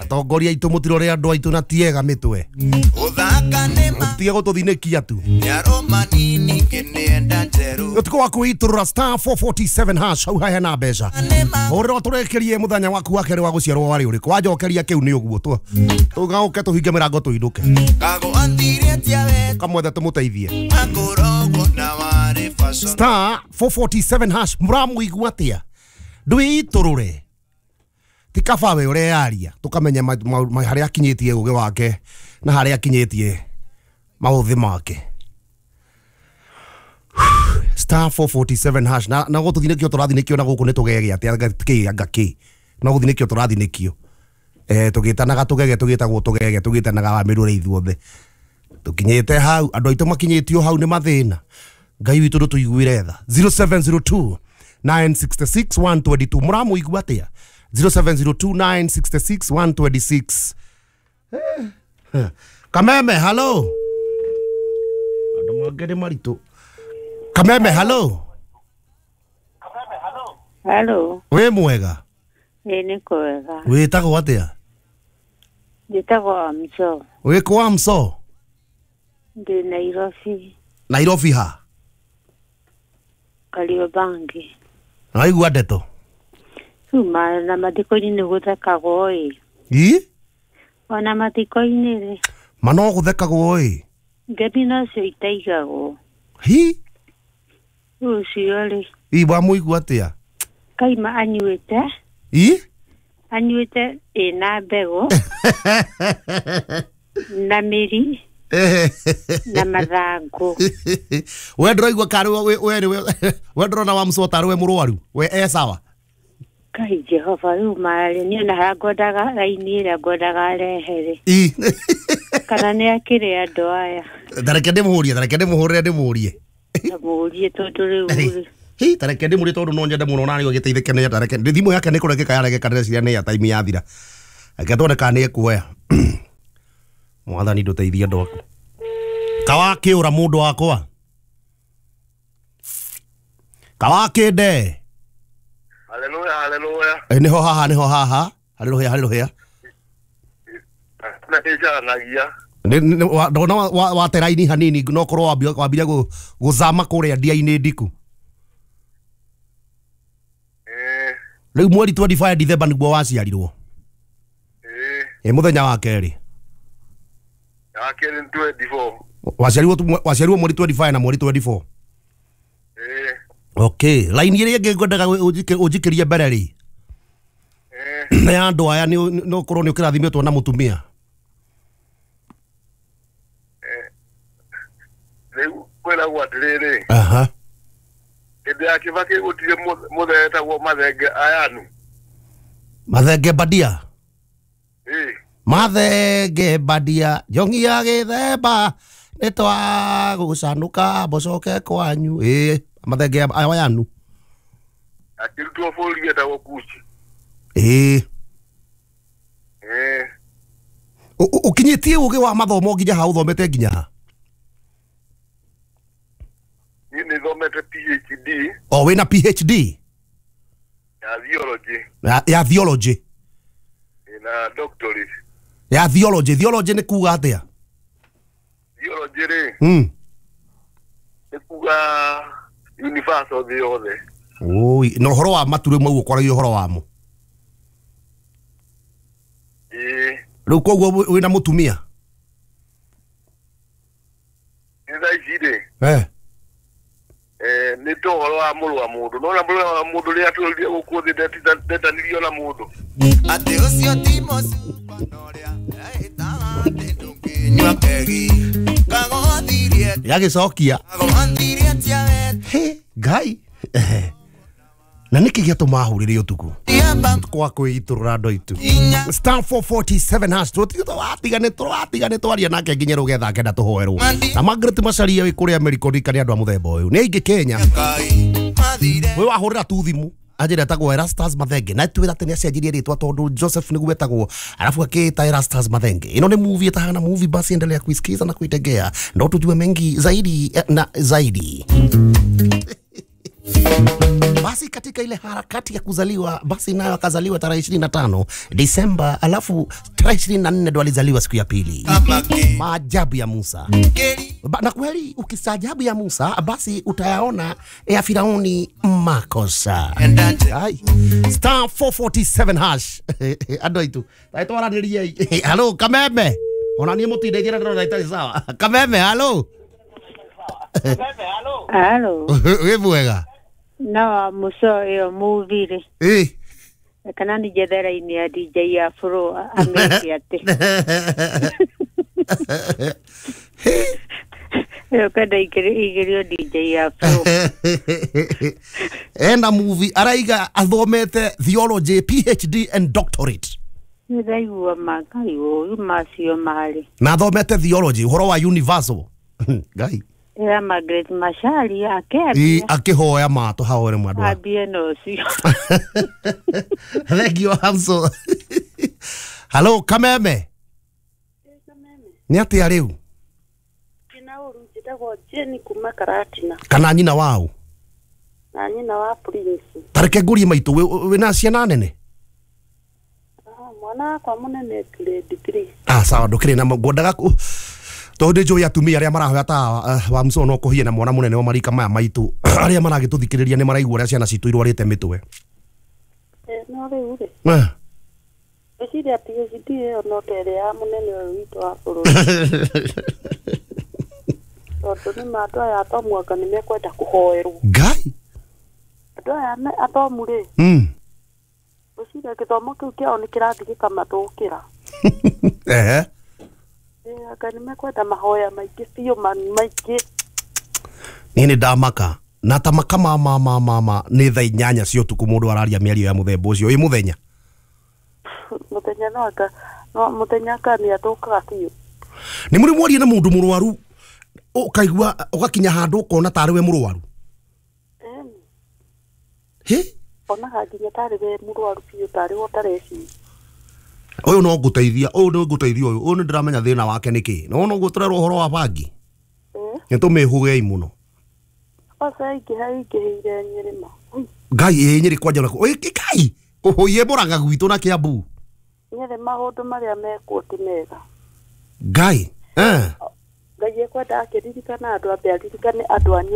atongoria itu mutirore andu aitu na tiega mitwe tiga gututhinikia tu tuko waku iturura star 447 hash au haya na mbeca oro turekerie muthanya waku wa kere wa guciarwo wari uri kwajokeria kiu ni uguo tu tugauke tuhinge mirango tuinuke kamwethe tumuteithie star 447 hash muramuigua atia ndwi iturure tikabawe ure yaria tukamenya haria akinyitie uge wake na haria akinyitie mauthi make star 447 hash na gututhinikio turathinikio na guku nitugege atia ngaki na guthinikio turathinikio tugitanaga tugege tugitagwo tugege tugitanaga wa mirure ithuothe tukinyite hau andu aitu makinyitio hau ni mathina ngai witu ndo tuiguire tha 0702 966 122 muramuigua atia 0702 966 Kameme hello andu mwangere maritu Kameme hello hello we mwega ni kwega witagwo atia nditagwo Mso we kwa Mso ndi Nairobi ha Kariobangi aigua ndeto Suma na mathiko-ini ni guthekagwo ona mathiko-ini ri mano guthekagwo ngemi nacio itaigagwo ucio ri iba muigua atia kaima anyuite ina mbego na miri na mathangu we ndroigua kari we ndrona wa Msota we murwaru we sawa kai Jehova yu mari ni na hangwendaga raini ira ngwendaga rehere kana ni akire andu aya tareke ndimuhurie ndamuhurie tondu riu tareke ndimuhurie tondu no nyende muno nani giteithike ni tareke thimu yake ni kuregeka yaregeka ndeciria ni ya time yathira akatone kana ni kuoya mwathani nduteithie ndo kawakiura mundu wakwa kawakinde haleluya niho haha haleluya na ijanagia ndona wa teraini hanini no korwo wambire guzama kuria ndia-ini ndiku riu mweri 25 December niguo waciarirwo muthenya wa keri akere 24 waciarirwo mweri 25 na mweri 24 okay line ire nge ngwendaga ujikirie mbere ri na andu aya no korwo ni ukirathimetwo na mutumia riu kwela gwatiriri ende akivake gutire mutheta gwo mathenge ayanu mathenge badia mathenge badia jongi ya githemba nitwa gucanuka bocoke kwanyu mathenge ayanu akirutwo bũrũri etagwo Kuchi ukinyitie uge wa mathomo nginya ha uthomete nginya ha ni thomete PhD wina PhD ya theology na doctorate ya theology ni kuga atia theology ri ni kuga universal the other no horo wa mature mau ukorayo horo wamo riu koguo wina mutumia ni to horo wa muru wa mundu no na muru wa mundu ria tulirie gukuthi ndetanirio na mundu ati ucio timo noria aitaga ndunginywa kegi kagothirie yagicokia ngai na niki gĩatũ mahũrĩre ũtukũ kwa kwĩiturũra ndo itu star 447 hash tũtigane twaria nake nginya rũgetha kenda tũhoerwo na Margaret Macharia wĩ kũrĩa America ndikane andũ a mũthemba ũyũ nĩ aingĩ Kenya we wahũrĩra tu thimũ anjĩra etagwo Erastus Mathenge na twĩra atĩ nĩ acenjirie rĩtwa tondũ Joseph nĩguo etagwo alafu akĩĩta Erastus Mathenge ĩno nĩ movie ĩtahana movie basi endelea kuisikiza na kuitegea ndo tujue mengi zaidi na zaidi Basi katika ile harakati ya kuzaliwa, basi nayo akazaliwa tarehe 25 Disemba, alafu tarehe 24 ndo alizaliwa siku ya pili. Maajabu ya Musa. Na kweli ukistaajabu ya Musa, basi utayaona ya Firauni makosa. Star 447 hash. Adoitu. Taitwara nirie. Hello, Kameme. Ona ni muti ndegira ndo naitari sawa. Kameme, hello. Halo. We mwega. No, muso yo movie. Kana ni jethera ini ya DJ ya Afro amesi ate. Yo kada igirio DJ ya Afro. Enda movie araiga athomete theology, PhD and doctorate. Niraiwa magayo masio mali. Na athomete theology, horo wa universal. Gai. Era Margaret Mashari ake akihoya mato haore mwadwa. Abie no si. Thank you, Hamso. Hello, Kameme. Ni ati ya riu? Kina uru njitagwo Jeni kuma Karatina. Kana nyina wao? Na nyina wa Prince. Tareke nguri maitu we na ciana nene? Mwana kwa munene grade 3. Sawa ndukire na ngwendaga tondu njo ya tumia aria marahoya ta wa Muso no kuhie na mwana munene wa marika maya maitu aria maragituthikiriria ni maraigua aria ciana citu irwarite mitwe. No riu eciria PhD no tere ya munene witu wa bururi. Tondu ni matu aya atomwaka ni mekwenda kuhoerwo. Ngai? Andu aya atomure. Eciria githomo kiu kiao ni kirathi gikamathukira. Anga ni mekwenda mahoya maingĩ biũ maingĩ. Nini ndamaka na tamaka mama ni thaa 8 cia utuku mundu araria miario ya muthemba ucio wi muthenya. Muthenya no muthenya kani atukaga biũ. Ni muri mwaria na mundu murwaru ukaigua ugakinya handu ukona tari we murwaru. Ona haginya tari we murwaru biũ tari wotareci. Oyo no nguteithia oyo ni ndiramenya thina wake niki no nguturerwo horo wa bangi ni tumihuge imuno asa ikiheire Nyirima Ngai Nyeri kwanja na Ngai uhuye Murang'a gwitu na Kiambu Nyeri maundu maria mekwo ti mega Ngai Ngai ekwenda akiririkana andu ambe aririkane andu